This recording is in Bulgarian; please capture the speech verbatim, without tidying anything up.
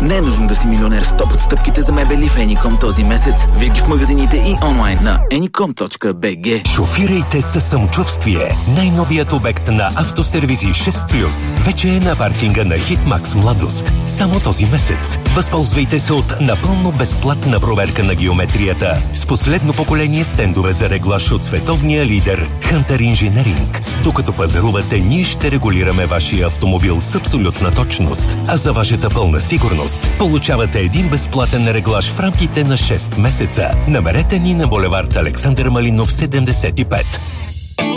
Не е нужно да си милионер. Стоп отстъпките за мебели в Еником този месец. Винаги в магазините и онлайн на еником точка би джи. Шофирайте със самочувствие. Най-новият обект на Автосервизи шест плюс вече е на паркинга на Хитмакс Младост. Само този месец. Възползвайте се от напълно безплатна проверка на геометрията с последно поколение стендове за реглаж от световния лидер Hunter Engineering. Докато пазарувате, ние ще регулираме вашия автомобил с абсолютна точност. А за вашата пълна сигурност получавате един безплатен реглаж в рамките на шест месеца. Намерете ни на булевард Александър Малинов седемдесет и пет.